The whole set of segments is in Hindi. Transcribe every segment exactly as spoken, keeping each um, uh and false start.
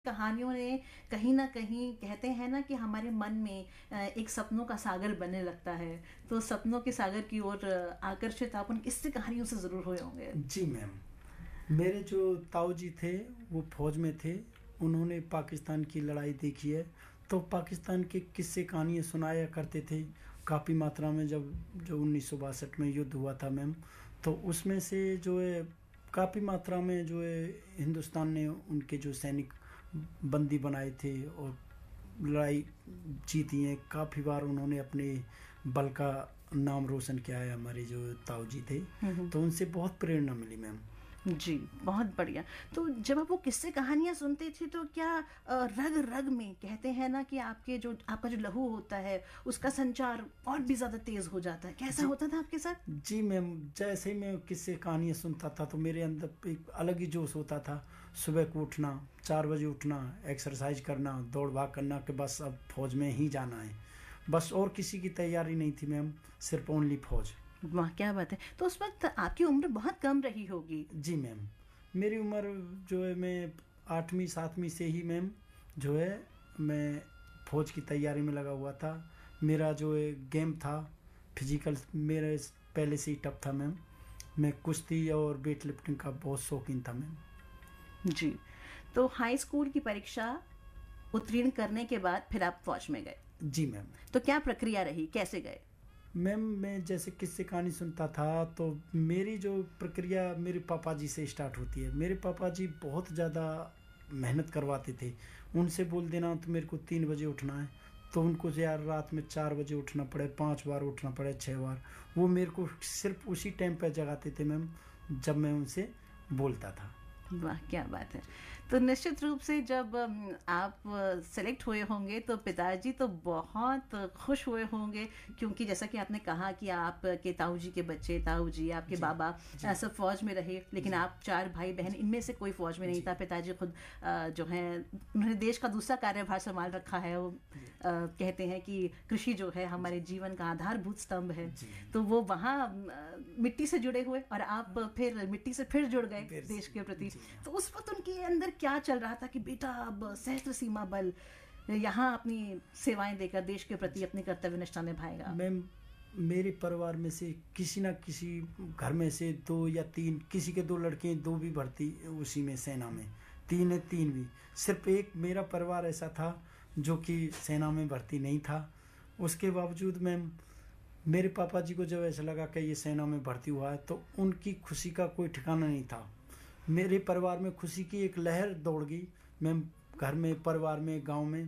कहानियों ने कहीं न कहीं कहते हैं ना कि हमारे मन में अ, एक सपनों का सागर बनने लगता है। तो सपनों के सागर की ओर आकर्षित आप उन किस्से कहानियों से ज़रूर हुए होंगे। जी मैम, मेरे जो ताऊ जी थे वो फ़ौज में थे। उन्होंने पाकिस्तान की लड़ाई देखी है, तो पाकिस्तान के किस्से कहानियाँ सुनाया करते थे काफ़ी मात्रा में। जब जो उन्नीस सौ बासठ में युद्ध हुआ था मैम, तो उसमें से जो है काफ़ी मात्रा में जो है हिंदुस्तान ने उनके जो सैनिक बंदी बनाए थे और लड़ाई जीती हैं। काफ़ी बार उन्होंने अपने बल का नाम रोशन किया है। हमारे जो ताऊ जी थे, हुँ, हुँ। तो उनसे बहुत प्रेरणा मिली मैम। जी, बहुत बढ़िया। तो जब आप वो किस्से कहानियाँ सुनते थे तो क्या अ, रग-रग में कहते हैं ना कि आपके जो आपका जो लहू होता है उसका संचार और भी ज़्यादा तेज़ हो जाता है। कैसा जी होता था आपके साथ? जी मैम, जैसे ही मैं किस्से कहानियाँ सुनता था तो मेरे अंदर एक अलग ही जोश होता था। सुबह को उठना, चार बजे उठना, एक्सरसाइज करना, दौड़ भाग करना कि बस अब फौज में ही जाना है। बस और किसी की तैयारी नहीं थी मैम, सिर्फ ओनली फौज। वाह! क्या बात है। तो उस वक़्त आपकी उम्र बहुत कम रही होगी। जी मैम, मेरी उम्र जो है मैं आठवीं सातवीं से ही मैम जो है मैं फौज की तैयारी में लगा हुआ था। मेरा जो है गेम था फिजिकल, मेरे पहले से ही टफ था मैम। मैं कुश्ती और वेट लिफ्टिंग का बहुत शौकीन था मैम। जी। तो हाई स्कूल की परीक्षा उत्तीर्ण करने के बाद फिर आप फ़ौज में गए। जी मैम। तो क्या प्रक्रिया रही? कैसे गए? मैम, मैं जैसे किस्से कहानी सुनता था तो मेरी जो प्रक्रिया मेरे पापा जी से स्टार्ट होती है। मेरे पापा जी बहुत ज़्यादा मेहनत करवाते थे। उनसे बोल देना तो मेरे को तीन बजे उठना है, तो उनको यार रात में चार बजे उठना पड़े, पाँच बार उठना पड़े, छः बार। वो मेरे को सिर्फ उसी टाइम पे जगाते थे मैम जब मैं उनसे बोलता था। वाह! क्या बात है। तो निश्चित रूप से जब अम, आप सेलेक्ट हुए होंगे तो पिताजी तो बहुत खुश हुए होंगे क्योंकि जैसा कि आपने कहा कि आपके ताऊ जी के बच्चे, ताऊ जी, आपके जी, बाबा जी, अ, सब फ़ौज में रहे, लेकिन जी, आप चार भाई-बहन इनमें से कोई फ़ौज में नहीं जी, था। पिताजी खुद अ, जो हैं उन्होंने देश का दूसरा कार्यभार सँभाल रखा है। वो जी, अ, कहते हैं कि कृषि जो है हमारे जीवन का आधारभूत स्तंभ है। जी, तो वो वहाँ अ, मिट्टी से जुड़े हुए और आप फिर मिट्टी से फिर जुड़ गए फिर देश से, के प्रति। जी मैम। तो उस वक़्त उनके अंदर क्या चल रहा था कि बेटा अब सहस्त्र सीमा बल यहाँ अपनी सेवाएँ देकर देश के प्रति अपनी कर्तव्य निष्ठा निभाएगा? मैम, मेरे परिवार में से किसी ना किसी घर में से दो या तीन, किसी के दो लड़के हैं, दो भी भर्ती उसी में सेना में, तीन है तीन भी। सिर्फ एक मेरा परिवार ऐसा था जो कि सेना में भर्ती नहीं था। उसके बावजूद मैम मेरे पापा जी को जब ऐसा लगा कि ये सेना में भर्ती हुआ है तो उनकी खुशी का कोई ठिकाना नहीं था। मेरे परिवार में खुशी की एक लहर दौड़ गई मैम, घर में, परिवार में, गांव में।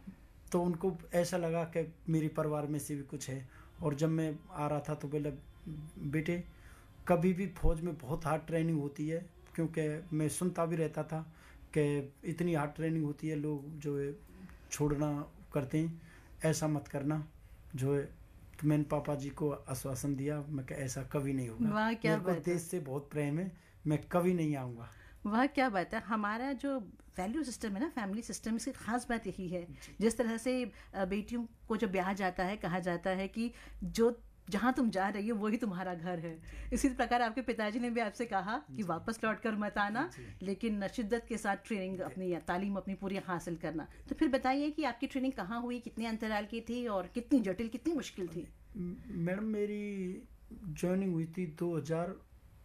तो उनको ऐसा लगा कि मेरे परिवार में से भी कुछ है। और जब मैं आ रहा था तो बोला, बेटे कभी भी फौज में बहुत हार्ड ट्रेनिंग होती है, क्योंकि मैं सुनता भी रहता था कि इतनी हार्ड ट्रेनिंग होती है, लोग जो है छोड़ना करते हैं, ऐसा मत करना जो है। तो मैंने पापा जी को आश्वासन दिया, मैं कि ऐसा कभी नहीं होगा। वाह! क्या मेरे को बात है। देश से बहुत प्रेम है, मैं कभी नहीं आऊँगा। वाह! क्या बात है। हमारा जो वैल्यू सिस्टम है ना, फैमिली सिस्टम, इसकी ख़ास बात यही है। जिस तरह से अ, बेटियों को जब ब्याहा जाता है, कहा जाता है कि जो जहाँ तुम जा रही हो वही तुम्हारा घर है। इसी प्रकार आपके पिताजी ने भी आपसे कहा कि वापस लौट कर मत आना, जी। लेकिन शिद्दत के साथ ट्रेनिंग अपनी तालीम अपनी पूरी हासिल करना। तो फिर बताइए कि आपकी ट्रेनिंग कहाँ हुई, कितने अंतराल की थी और कितनी जटिल, कितनी मुश्किल थी? म- मैडम, मेरी जॉइनिंग हुई थी दो हज़ार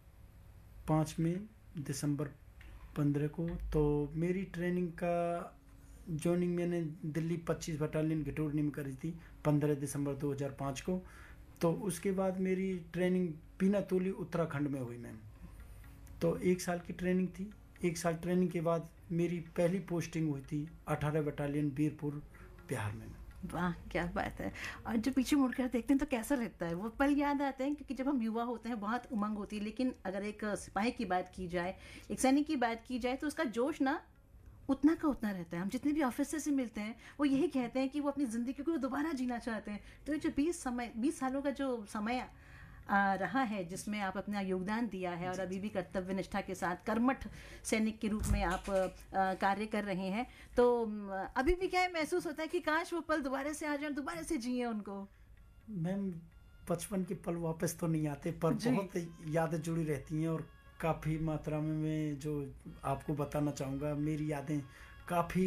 पाँच में, दिसंबर पंद्रह को। तो मेरी ट्रेनिंग का जॉइनिंग मैंने दिल्ली पच्चीस बटालियन घटोरनी में करी थी पंद्रह दिसंबर दो हज़ार पाँच को। तो उसके बाद मेरी ट्रेनिंग पीनातोली उत्तराखंड में हुई मैम। तो एक साल की ट्रेनिंग थी। एक साल ट्रेनिंग के बाद मेरी पहली पोस्टिंग हुई थी अठारह बटालियन बीरपुर, बिहार में। वाह! क्या बात है। और जब पीछे मुड़कर देखते हैं तो कैसा लगता है? वो पल याद आते हैं क्योंकि जब हम युवा होते हैं बहुत उमंग होती है, लेकिन अगर एक सिपाही की बात की जाए, एक सैनिक की बात की जाए तो उसका जोश ना उतना का उतना रहता है। हम जितने भी ऑफिसर से मिलते हैं वो यही कहते हैं कि वो अपनी ज़िंदगी को दोबारा जीना चाहते हैं। तो ये जो बीस समय बीस सालों का जो समय आ, रहा है जिसमें आप अपना योगदान दिया है और अभी भी कर्तव्य निष्ठा के साथ कर्मठ सैनिक के रूप में आप आ, कार्य कर रहे हैं, तो म, अभी भी क्या है महसूस होता है कि काश वो पल दोबारा से आ जाए, दोबारा से जिए उनको? मैम, बचपन के पल वापस तो नहीं आते, पर जी। बहुत यादें जुड़ी रहती हैं। और काफ़ी मात्रा में मैं जो आपको बताना चाहूँगा, मेरी यादें काफ़ी